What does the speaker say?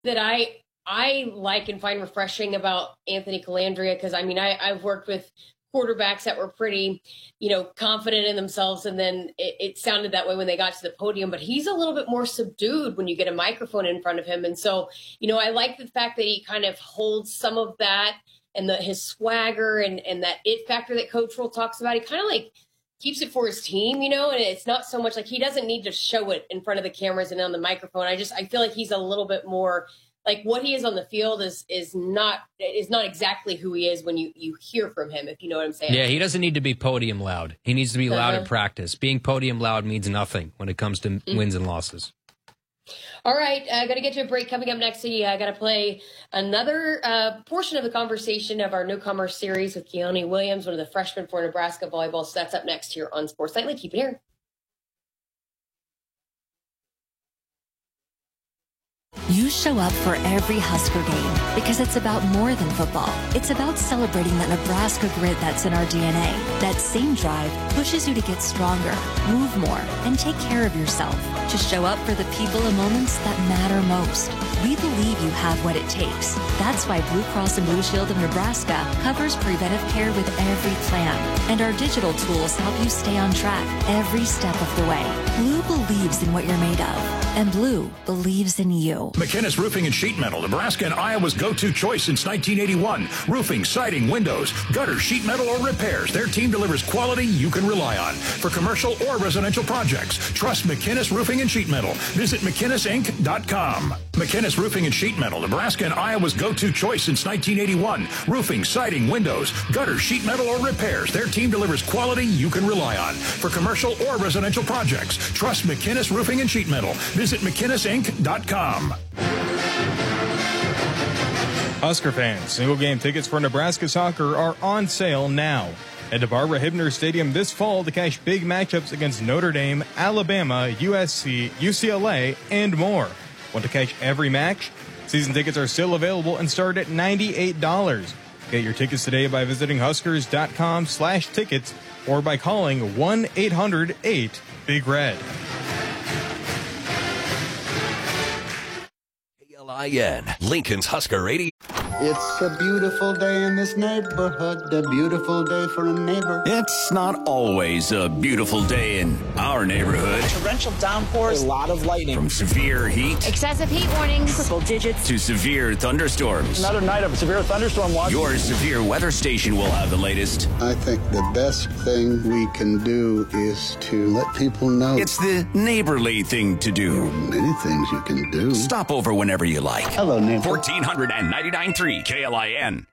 that I like and find refreshing about Anthony Colandrea, because I've worked with quarterbacks that were pretty, confident in themselves, and then it sounded that way when they got to the podium. But he's a little bit more subdued when you get a microphone in front of him, and so I like the fact that he kind of holds some of that and his swagger and that it factor that Coach Rhule talks about. He kind of like keeps it for his team, and it's not so much like he doesn't need to show it in front of the cameras and on the microphone. I feel like he's a little bit more like what he is on the field is not exactly who he is when you hear from him, if you know what I'm saying. Yeah, he doesn't need to be podium loud. He needs to be loud in practice. Being podium loud means nothing when it comes to wins and losses. All right, I got to get to a break. Coming up next, I got to play another portion of the conversation of our newcomer series with Keone Williams, one of the freshmen for Nebraska volleyball. So that's up next here on Sports Nightly. Keep it here. You show up for every Husker game because it's about more than football. It's about celebrating that Nebraska grit that's in our DNA. That same drive pushes you to get stronger, move more, and take care of yourself. To show up for the people and moments that matter most. We believe you have what it takes. That's why Blue Cross and Blue Shield of Nebraska covers preventive care with every plan. And our digital tools help you stay on track every step of the way. Blue believes in what you're made of. And Blue believes in you. McInnes Roofing and Sheet Metal, Nebraska and Iowa's go-to choice since 1981. Roofing, siding, windows, gutter, sheet metal, or repairs. Their team delivers quality you can rely on. For commercial or residential projects, trust McInnes Roofing and Sheet Metal. Visit McInnesInc.com. McInnes Roofing and Sheet Metal, Nebraska and Iowa's go-to choice since 1981. Roofing, siding, windows, gutter, sheet metal, or repairs. Their team delivers quality you can rely on. For commercial or residential projects, trust McInnes Roofing and Sheet Metal. Visit McInnesInc.com. Husker fans, single game tickets for Nebraska soccer are on sale now. Head to Barbara Hibner Stadium this fall to cash big matchups against Notre Dame, Alabama, USC, UCLA, and more. Want to cash every match? Season tickets are still available and start at $98. Get your tickets today by visiting Huskers.com/tickets or by calling 1-800-8-BIG-RED. KLIN, Lincoln's Husker Radio. It's a beautiful day in this neighborhood, a beautiful day for a neighbor. It's not always a beautiful day in our neighborhood. Torrential downpours, a lot of lightning. From severe heat, excessive heat warnings, triple digits, to severe thunderstorms. Another night of severe thunderstorm watch. Your severe weather station will have the latest. I think the best thing we can do is to let people know. It's the neighborly thing to do. There are many things you can do. Stop over whenever you like. Hello, neighbor. 1499.3 KLIN.